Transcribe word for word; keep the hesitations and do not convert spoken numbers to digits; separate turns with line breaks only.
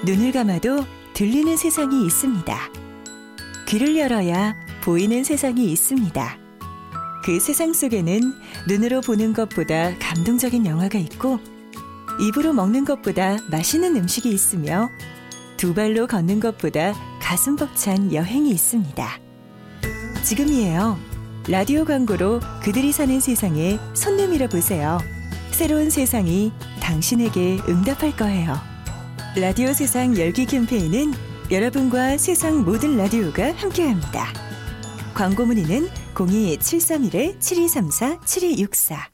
눈을 감아도 들리는 세상이 있습니다. 귀를 열어야 보이는 세상이 있습니다. 그 세상 속에는 눈으로 보는 것보다 감동적인 영화가 있고, 입으로 먹는 것보다 맛있는 음식이 있으며, 두 발로 걷는 것보다 가슴 벅찬 여행이 있습니다. 지금이에요. 라디오 광고로 그들이 사는 세상에 손 내밀어 보세요. 새로운 세상이 당신에게 응답할 거예요. 라디오 세상 열기 캠페인은 여러분과 세상 모든 라디오가 함께합니다. 광고 문의는 공이 칠삼일 칠이삼사 칠이육사